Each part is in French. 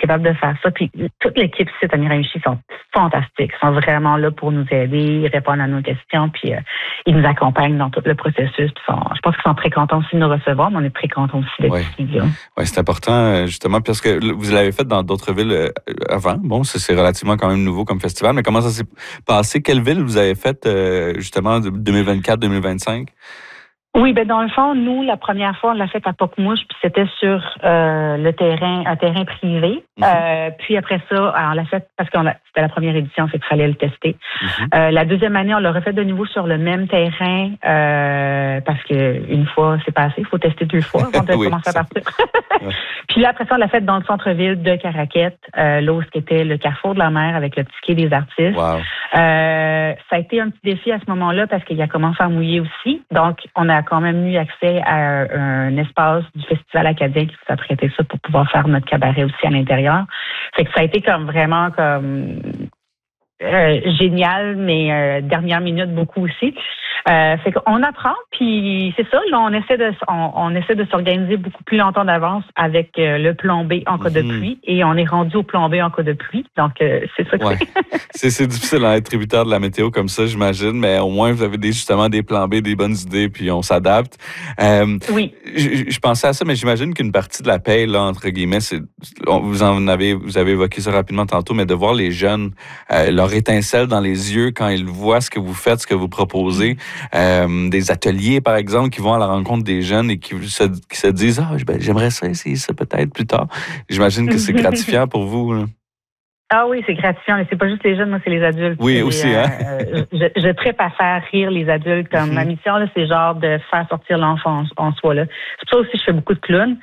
capable de faire ça. Puis toute l'équipe ici à Miramichi sont fantastiques. Ils sont vraiment là pour nous aider, ils répondent à nos questions, puis ils nous accompagnent dans tout le processus. Je pense qu'ils sont très contents aussi de nous recevoir, mais on est très contents aussi d'être ici. Oui, c'est important, justement, parce que vous l'avez fait dans d'autres villes avant. Bon, c'est relativement quand même nouveau comme festival, mais comment ça s'est passé? Quelle ville vous avez faite, justement, de 2024-2025? Oui, ben dans le fond, nous, la première fois, on l'a fait à Pocmouche, puis c'était sur un terrain privé. Puis après ça, on l'a fait parce que c'était la première édition, fait qu'il fallait le tester. La deuxième année, on l'a refait de nouveau sur le même terrain parce que une fois, c'est passé. Il faut tester 2 fois avant de commencer à partir. Puis là, après ça, on l'a fait dans le centre-ville de Caraquette, là où c'était le Carrefour de la mer avec le petit quai des artistes. Wow. Ça a été un petit défi à ce moment-là parce qu'il a commencé à mouiller aussi. Donc, on a quand même eu accès à un espace du Festival acadien qui nous a prêté ça pour pouvoir faire notre cabaret aussi à l'intérieur. Fait que ça a été comme vraiment comme génial, mais dernière minute beaucoup aussi. Fait qu'on apprend, puis c'est ça, là, on essaie de s'organiser beaucoup plus longtemps d'avance avec le plan B en cas de pluie, et on est rendu au plan B en cas de pluie, donc c'est ça que c'est difficile d'être tributaire de la météo comme ça, j'imagine, mais au moins vous avez justement des plans B, des bonnes idées, puis on s'adapte. Oui. Je pensais à ça, mais j'imagine qu'une partie de la paye, là, entre guillemets, vous avez évoqué ça rapidement tantôt, mais de voir les jeunes, leur étincelle dans les yeux quand ils voient ce que vous faites, ce que vous proposez. Des ateliers, par exemple, qui vont à la rencontre des jeunes et qui se disent « j'aimerais ça essayer ça peut-être plus tard ». J'imagine que c'est gratifiant pour vous. Là. Ah oui, c'est gratifiant, mais c'est pas juste les jeunes, moi, c'est les adultes. Oui, aussi, je trippe à faire rire les adultes. Comme ma mission, là, c'est genre de faire sortir l'enfant en soi. Là. C'est pour ça aussi que je fais beaucoup de clowns.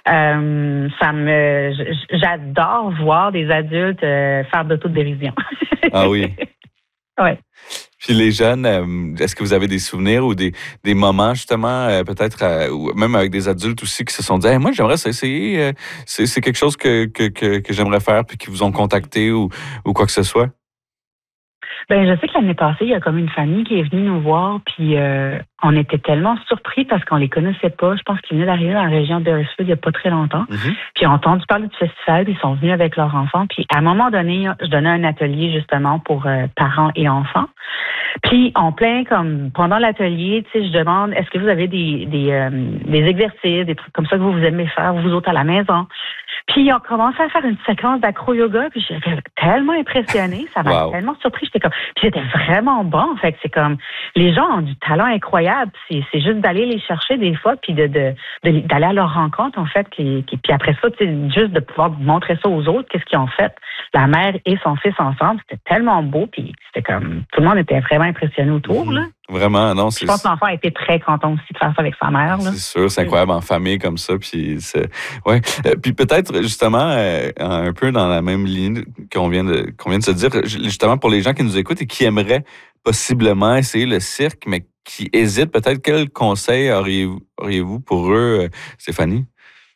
J'adore voir des adultes faire d'autodérision. Ah oui? Oui. Puis les jeunes, est-ce que vous avez des souvenirs ou des moments, justement, peut-être, ou même avec des adultes aussi qui se sont dit « moi, j'aimerais ça essayer, c'est quelque chose que j'aimerais faire », puis qui vous ont contacté ou quoi que ce soit? Ben, je sais que l'année passée, il y a comme une famille qui est venue nous voir, puis on était tellement surpris parce qu'on les connaissait pas. Je pense qu'ils venaient d'arriver dans la région de Beresford il y a pas très longtemps. Puis ils ont entendu parler du festival, puis ils sont venus avec leurs enfants. Puis à un moment donné, je donnais un atelier justement pour parents et enfants. Puis en plein, comme pendant l'atelier, tu sais, je demande, est-ce que vous avez des exercices, des trucs comme ça que vous aimez faire, vous autres à la maison? Puis on commençait à faire une séquence d'acro-yoga, puis j'étais tellement impressionnée, ça m'a tellement surpris, puis c'était vraiment bon. Fait que c'est comme, les gens ont du talent incroyable, c'est juste d'aller les chercher des fois, puis d'aller à leur rencontre, en fait, puis après ça, tu sais, juste de pouvoir montrer ça aux autres, qu'est-ce qu'ils ont fait, la mère et son fils ensemble, c'était tellement beau, puis c'était comme, tout le monde était vraiment impressionné autour, là. Vraiment, non. Je pense que l'enfant a été très content aussi de faire ça avec sa mère. Là. C'est sûr, c'est incroyable en famille comme ça. Puis puis peut-être justement un peu dans la même ligne qu'on vient de se dire, justement pour les gens qui nous écoutent et qui aimeraient possiblement essayer le cirque, mais qui hésitent, peut-être quel conseil auriez-vous pour eux, Stéphanie?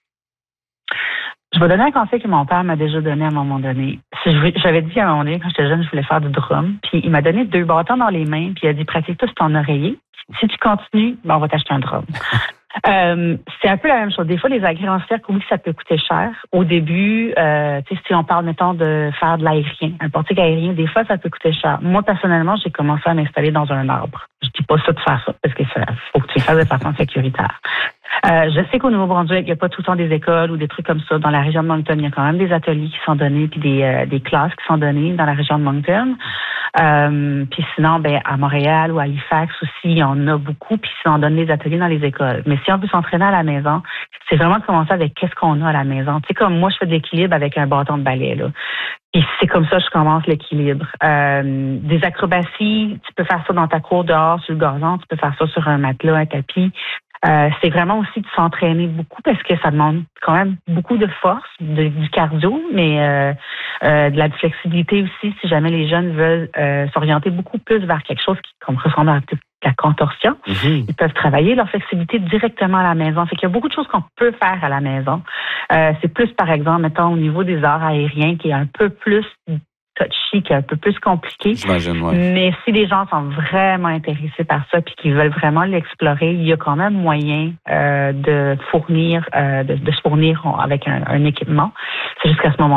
Je vais donner un conseil que mon père m'a déjà donné à un moment donné. J'avais dit à un moment donné, quand j'étais jeune, je voulais faire du drum. Puis il m'a donné 2 bâtons dans les mains, puis il a dit, pratique-toi sur ton oreiller. Si tu continues, on va t'acheter un drum. C'est un peu la même chose. Des fois, les agrès en cirque, oui, ça peut coûter cher. Au début, si on parle, mettons, de faire de l'aérien, un portique aérien, des fois, ça peut coûter cher. Moi, personnellement, j'ai commencé à m'installer dans un arbre. Je dis pas ça de faire ça, parce que faut que tu le fasses de façon sécuritaire. Je sais qu'au Nouveau-Brunswick, il n'y a pas tout le temps des écoles ou des trucs comme ça. Dans la région de Moncton, il y a quand même des ateliers qui sont donnés, puis des classes qui sont données dans la région de Moncton. Puis sinon, à Montréal ou à Halifax aussi, on a beaucoup, puis on donne des ateliers dans les écoles. Mais si on veut s'entraîner à la maison, c'est vraiment de commencer avec qu'est-ce qu'on a à la maison. Tu sais, comme moi, je fais de l'équilibre avec un bâton de balai, là. Et c'est comme ça que je commence l'équilibre. Des acrobaties, tu peux faire ça dans ta cour dehors, sur le gazon, tu peux faire ça sur un matelas, un tapis. C'est vraiment aussi de s'entraîner beaucoup parce que ça demande quand même beaucoup de force, du cardio, mais de la flexibilité aussi si jamais les jeunes veulent s'orienter beaucoup plus vers quelque chose qui ressemble à la contorsion. Ils peuvent travailler leur flexibilité directement à la maison. Fait qu'il y a beaucoup de choses qu'on peut faire à la maison. C'est plus, par exemple, mettons, au niveau des arts aériens qui est un peu plus touchy, qui est un peu plus compliqué. J'imagine, ouais. Mais si les gens sont vraiment intéressés par ça puis qu'ils veulent vraiment l'explorer, il y a quand même moyen de se fournir avec un équipement. C'est juste qu'à ce moment